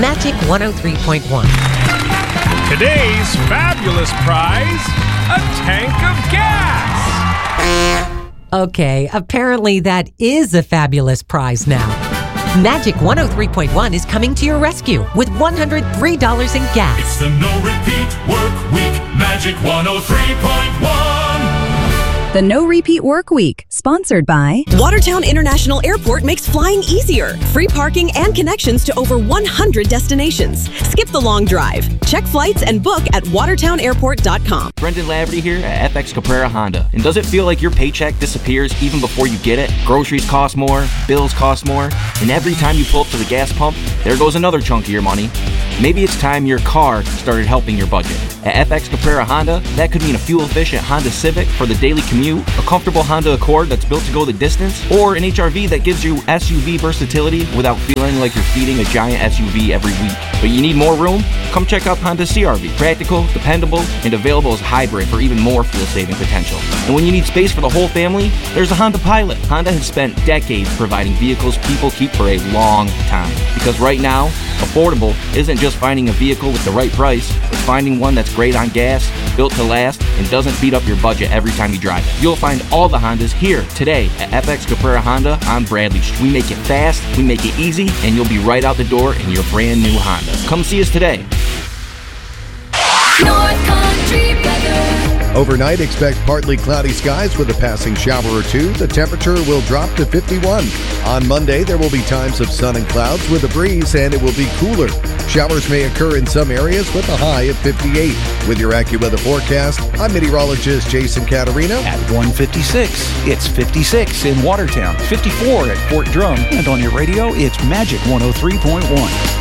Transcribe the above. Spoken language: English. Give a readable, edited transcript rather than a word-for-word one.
Magic 103.1. Today's fabulous prize, a tank of gas. Okay, apparently that is a fabulous prize now. Magic 103.1 is coming to your rescue with $103 in gas. It's the No Repeat Work Week, Magic 103.1. The No Repeat Work Week, sponsored by Watertown International Airport makes flying easier. Free parking and connections to over 100 destinations. Skip the long drive. Check flights and book at watertownairport.com. Brendan Laverty here at FX Caprera Honda. And does it feel like your paycheck disappears even before you get it? Groceries cost more, bills cost more, and every time you pull up to the gas pump, there goes another chunk of your money. Maybe it's time your car started helping your budget. At FX Caprera Honda, that could mean a fuel-efficient Honda Civic for the daily commute, a comfortable Honda Accord that's built to go the distance, or an HRV that gives you SUV versatility without feeling like you're feeding a giant SUV every week. But you need more room? Come check out Honda CR-V. Practical, dependable, and available as hybrid for even more fuel-saving potential. And when you need space for the whole family, there's a Honda Pilot. Honda has spent decades providing vehicles people keep for a long time. Because right now, affordable isn't just finding a vehicle with the right price, it's finding one that's great on gas, built to last, and doesn't beat up your budget every time you drive it. You'll find all the Hondas here today at FX Caprera Honda on Bradley Street. We make it fast, we make it easy, and you'll be right out the door in your brand new Honda. Come see us today. North Country weather. Overnight, expect partly cloudy skies with a passing shower or two. The temperature will drop to 51. On Monday, there will be times of sun and clouds with a breeze, and it will be cooler. Showers may occur in some areas with a high of 58. With your AccuWeather forecast, I'm meteorologist Jason Caterina. At 156, it's 56 in Watertown, 54 at Fort Drum, and on your radio, it's Magic 103.1.